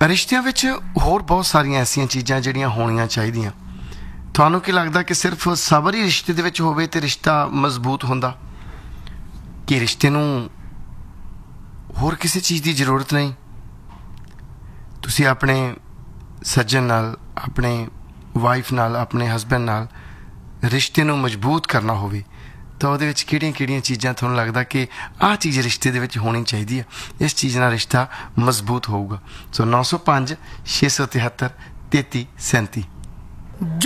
ਰਿਸ਼ਤਿਆਂ ਵਿੱਚ ਹੋਰ ਬਹੁਤ ਸਾਰੀਆਂ ਐਸੀਆਂ ਚੀਜ਼ਾਂ ਜਿਹੜੀਆਂ ਹੋਣੀਆਂ ਚਾਹੀਦੀਆਂ। ਤੁਹਾਨੂੰ ਕੀ ਲੱਗਦਾ ਕਿ ਸਿਰਫ ਸਬਰ ਹੀ ਰਿਸ਼ਤੇ ਦੇ ਵਿੱਚ ਹੋਵੇ ਤੇ ਰਿਸ਼ਤਾ ਮਜ਼ਬੂਤ ਹੁੰਦਾ, ਕਿ ਰਿਸ਼ਤੇ ਨੂੰ ਹੋਰ ਕਿਸੇ ਚੀਜ਼ ਦੀ ਜ਼ਰੂਰਤ ਨਹੀਂ? ਤੁਸੀਂ ਆਪਣੇ ਸੱਜਣ ਨਾਲ, ਆਪਣੇ ਵਾਈਫ ਨਾਲ, ਆਪਣੇ ਹਸਬੈਂਡ ਨਾਲ ਰਿਸ਼ਤੇ ਨੂੰ ਮਜ਼ਬੂਤ ਕਰਨਾ ਹੋਵੇ ਤਾਂ ਉਹਦੇ ਵਿੱਚ ਕਿਹੜੀਆਂ ਚੀਜ਼ਾਂ ਤੁਹਾਨੂੰ ਲੱਗਦਾ ਕਿ ਆਹ ਚੀਜ਼ ਰਿਸ਼ਤੇ ਦੇ ਵਿੱਚ ਹੋਣੀ ਚਾਹੀਦੀ ਹੈ, ਇਸ ਚੀਜ਼ ਨਾਲ ਰਿਸ਼ਤਾ ਮਜ਼ਬੂਤ ਹੋਊਗਾ? ਸੋ 905 673 3337